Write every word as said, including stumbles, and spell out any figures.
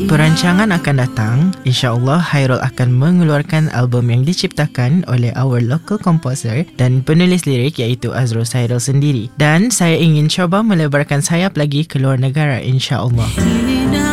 perancangan akan datang, insya-Allah Hairul akan mengeluarkan album yang diciptakan oleh our local composer dan penulis lirik iaitu Azrul Sairil sendiri. Dan saya ingin cuba melebarkan sayap lagi ke luar negara, insya-Allah.